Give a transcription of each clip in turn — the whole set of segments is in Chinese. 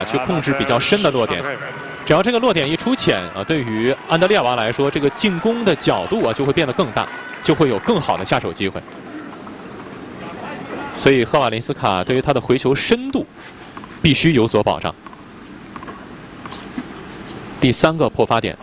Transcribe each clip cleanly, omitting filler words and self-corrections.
去控制比较深的落点。只要这个落点一出浅啊，对于安德烈娃来说，这个进攻的角度啊就会变得更大，就会有更好的下手机会。所以赫瓦林斯卡对于他的回球深度必须有所保障。第3个破发点。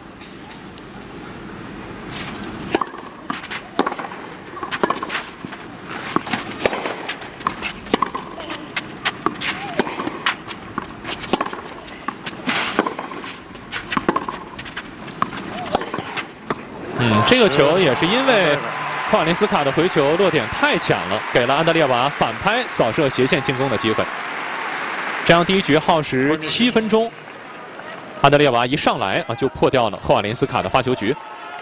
这个球也是因为赫瓦林斯卡的回球落点太浅了，给了安德烈娃反拍扫射斜线进攻的机会。这样第一局耗时7分钟，安德烈娃一上来啊就破掉了赫瓦林斯卡的发球局。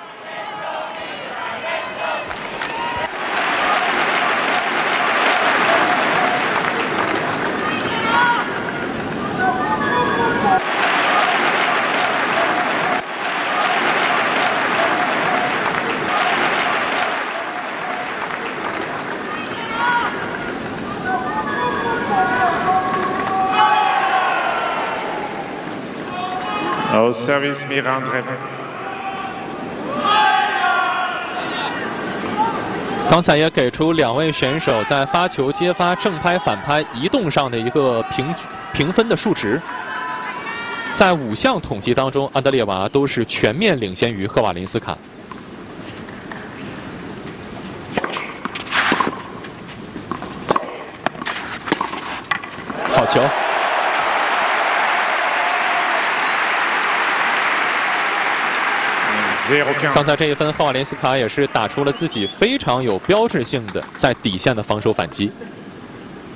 Au service Mirandrev。 刚才也给出2位选手在发球、接发、正拍、反拍、移动上的一个评分的数值。在5项统计当中，安德烈娃都是全面领先于赫瓦林斯卡。好球！刚才这一分，赫瓦林斯卡也是打出了自己非常有标志性的在底线的防守反击。